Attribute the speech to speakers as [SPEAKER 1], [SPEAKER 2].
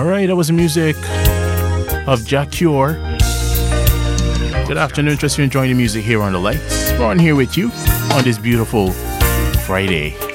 [SPEAKER 1] Alright, that was the music of Jack Cure. Good afternoon, trust you're enjoying the music here on The Lights. We're on here with you on this beautiful Friday.